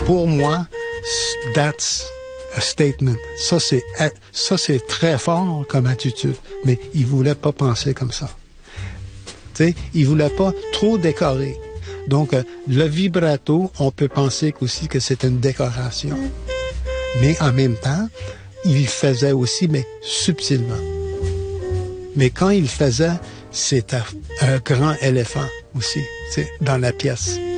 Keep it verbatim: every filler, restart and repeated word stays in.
pour moi, that's a statement. Ça, c'est, ça, c'est très fort comme attitude. Mais il voulait pas penser comme ça. Tu sais, il voulait pas trop décorer. Donc, euh, le vibrato, on peut penser aussi que c'est une décoration. Mais en même temps, il faisait aussi, mais subtilement. Mais quand il faisait, c'était un grand éléphant aussi, tu sais, dans la pièce.